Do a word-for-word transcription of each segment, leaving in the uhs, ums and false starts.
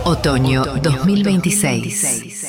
Otoño dos mil veintiséis.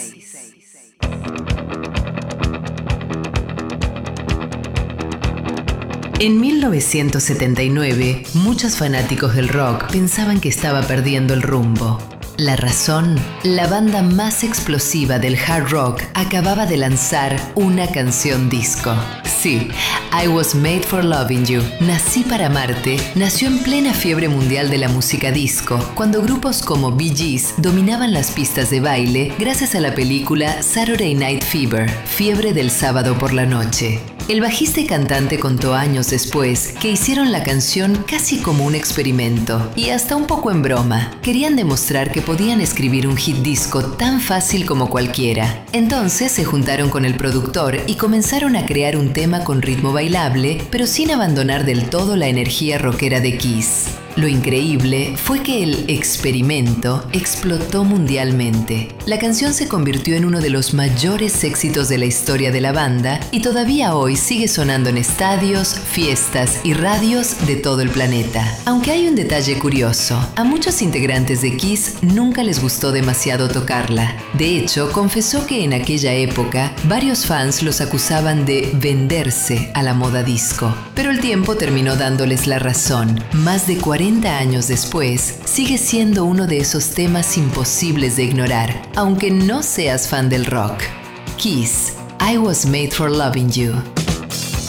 En mil novecientos setenta y nueve, muchos fanáticos del rock pensaban que estaba perdiendo el rumbo. La razón, la banda más explosiva del hard rock acababa de lanzar una canción disco. Sí, I Was Made for Loving You, Nací para amarte, nació en plena fiebre mundial de la música disco, cuando grupos como Bee Gees dominaban las pistas de baile gracias a la película Saturday Night Fever, Fiebre del sábado por la noche. El bajista y cantante contó años después que hicieron la canción casi como un experimento y hasta un poco en broma. Querían demostrar que podían escribir un hit disco tan fácil como cualquiera. Entonces se juntaron con el productor y comenzaron a crear un tema con ritmo bailable, pero sin abandonar del todo la energía rockera de Kiss. Lo increíble fue que el experimento explotó mundialmente. La canción se convirtió en uno de los mayores éxitos de la historia de la banda y todavía hoy sigue sonando en estadios, fiestas y radios de todo el planeta. Aunque hay un detalle curioso, a muchos integrantes de Kiss nunca les gustó demasiado tocarla. De hecho, confesó que en aquella época varios fans los acusaban de venderse a la moda disco. Pero el tiempo terminó dándoles la razón. Más de cuarenta años después, sigue siendo uno de esos temas imposibles de ignorar, aunque no seas fan del rock. Kiss, I Was Made for Loving You.